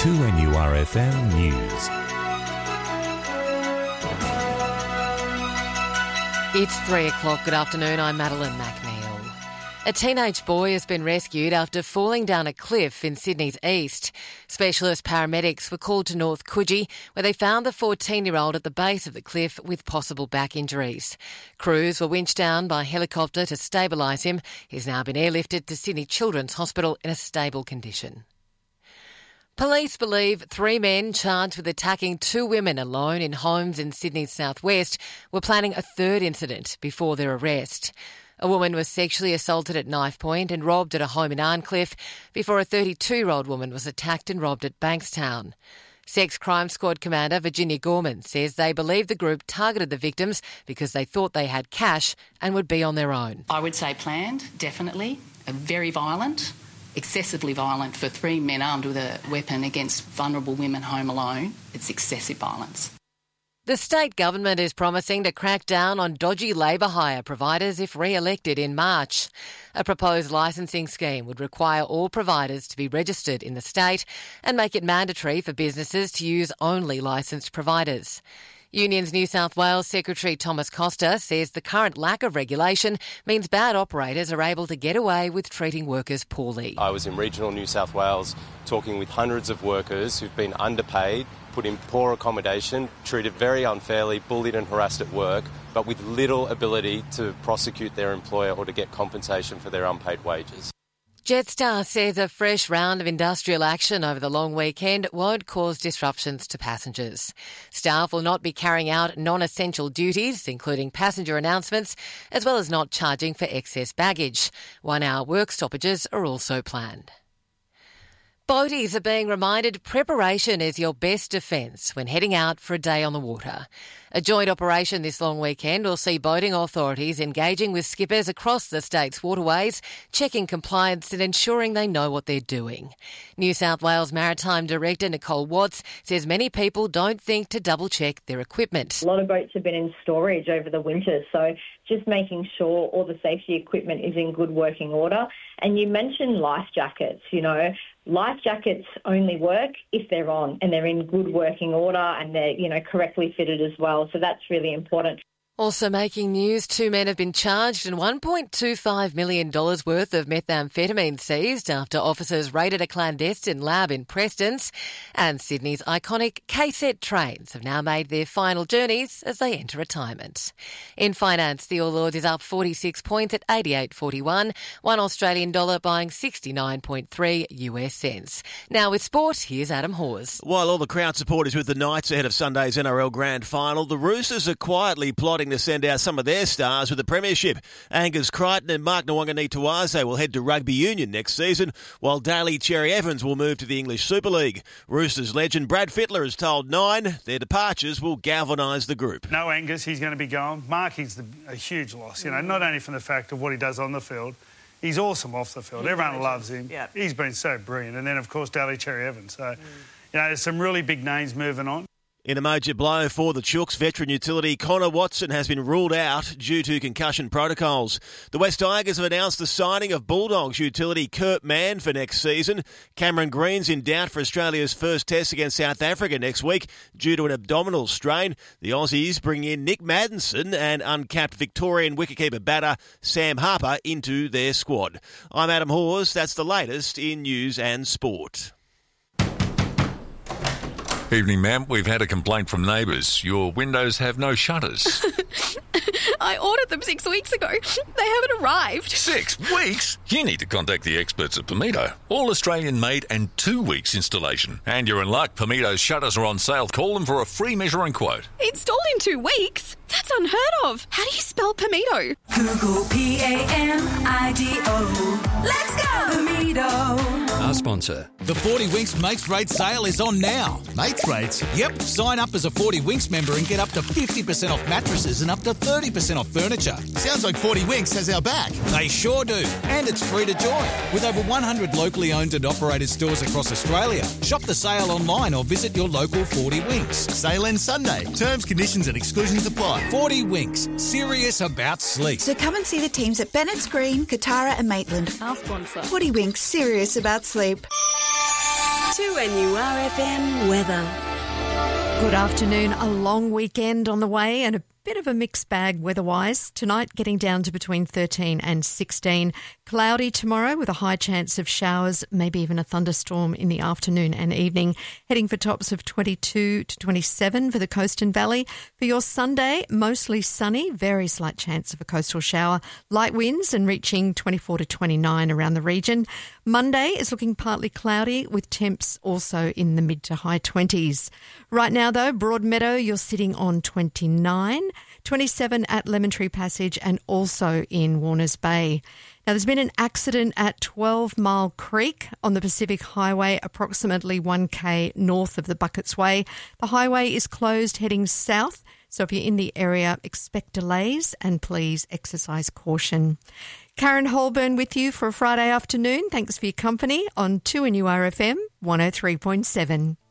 2NURFM News. It's 3 o'clock. Good afternoon. I'm Madeline McNeil. A teenage boy has been rescued after falling down a cliff in Sydney's east. Specialist paramedics were called to North Coogee, where they found the 14-year-old at the base of the cliff with possible back injuries. Crews were winched down by helicopter to stabilise him. He's now been airlifted to Sydney Children's Hospital in a stable condition. Police believe 3 men charged with attacking 2 women alone in homes in Sydney's southwest were planning a third incident before their arrest. A woman was sexually assaulted at knife point and robbed at a home in Arncliffe before a 32-year-old woman was attacked and robbed at Bankstown. Sex Crime Squad Commander Virginia Gorman says they believe the group targeted the victims because they thought they had cash and would be on their own. I would say planned, definitely. Very violent. Excessively violent for 3 men armed with a weapon against vulnerable women home alone. It's excessive violence. The state government is promising to crack down on dodgy labour hire providers if re-elected in March. A proposed licensing scheme would require all providers to be registered in the state and make it mandatory for businesses to use only licensed providers. Unions New South Wales Secretary Thomas Costa says the current lack of regulation means bad operators are able to get away with treating workers poorly. I was in regional New South Wales talking with hundreds of workers who've been underpaid, put in poor accommodation, treated very unfairly, bullied and harassed at work, but with little ability to prosecute their employer or to get compensation for their unpaid wages. Jetstar says a fresh round of industrial action over the long weekend won't cause disruptions to passengers. Staff will not be carrying out non-essential duties, including passenger announcements, as well as not charging for excess baggage. 1-hour work stoppages are also planned. Boaties are being reminded preparation is your best defence when heading out for a day on the water. A joint operation this long weekend will see boating authorities engaging with skippers across the state's waterways, checking compliance and ensuring they know what they're doing. New South Wales Maritime Director Nicole Watts says many people don't think to double-check their equipment. A lot of boats have been in storage over the winter, so just making sure all the safety equipment is in good working order. And you mentioned life jackets, Life jackets only work if they're on and they're in good working order and they're, correctly fitted as well. So that's really important. Also making news, 2 men have been charged and $1.25 million worth of methamphetamine seized after officers raided a clandestine lab in Prestons. And Sydney's iconic K-Set trains have now made their final journeys as they enter retirement. In finance, the All Ords is up 46 points at 88.41, $1 Australian dollar buying 69.3 US cents. Now with sport, here's Adam Hawes. While all the crowd support is with the Knights ahead of Sunday's NRL Grand Final, the Roosters are quietly plotting to send out some of their stars with the premiership. Angus Crichton and Mark Nwangani-Tuwaze will head to rugby union next season, while Daly Cherry Evans will move to the English Super League. Roosters legend Brad Fittler has told Nine their departures will galvanise the group. No Angus, he's going to be going. Mark is a huge loss, not only from the fact of what he does on the field, he's awesome off the field. Everyone loves him. Yep. He's been so brilliant. And then, of course, Daly Cherry Evans. So, there's some really big names moving on. In a major blow for the Chooks, veteran utility Connor Watson has been ruled out due to concussion protocols. The West Tigers have announced the signing of Bulldogs utility Kurt Mann for next season. Cameron Green's in doubt for Australia's first test against South Africa next week due to an abdominal strain. The Aussies bring in Nick Maddinson and uncapped Victorian wicketkeeper batter Sam Harper into their squad. I'm Adam Hawes. That's the latest in news and sport. Evening, ma'am. We've had a complaint from neighbours. Your windows have no shutters. I ordered them 6 weeks ago. They haven't arrived. 6 weeks? You need to contact the experts at Pamito. All Australian made and 2 weeks installation. And you're in luck. Pamito's shutters are on sale. Call them for a free measuring quote. Installed in 2 weeks? That's unheard of. How do you spell Pamito? Google P-A-M-I-D-O. Let's go, Pamito. Our sponsor. The 40 Winks Mates Rates sale is on now. Mates Rates? Yep. Sign up as a 40 Winks member and get up to 50% off mattresses and up to 30% off furniture. Sounds like 40 Winks has our back. They sure do. And it's free to join. With over 100 locally owned and operated stores across Australia. Shop the sale online or visit your local 40 Winks. Sale ends Sunday. Terms, conditions and exclusions apply. 40 Winks. Serious about sleep. So come and see the teams at Bennett's Green, Katara and Maitland. Our sponsor. 40 Winks. Serious about sleep. 2NURFM weather. Good afternoon. A long weekend on the way and a bit of a mixed bag weather-wise. Tonight getting down to between 13 and 16. Cloudy tomorrow with a high chance of showers, maybe even a thunderstorm in the afternoon and evening. Heading for tops of 22 to 27 for the coast and valley. For your Sunday, mostly sunny, very slight chance of a coastal shower. Light winds and reaching 24 to 29 around the region. Monday is looking partly cloudy with temps also in the mid to high 20s. Right now though, Broadmeadow, you're sitting on 29. 27 at Lemon Tree Passage and also in Warners Bay. Now, there's been an accident at 12 Mile Creek on the Pacific Highway, approximately 1k north of the Buckets Way. The highway is closed heading south, so if you're in the area, expect delays and please exercise caution. Karen Holburn with you for a Friday afternoon. Thanks for your company on 2NURFM 103.7.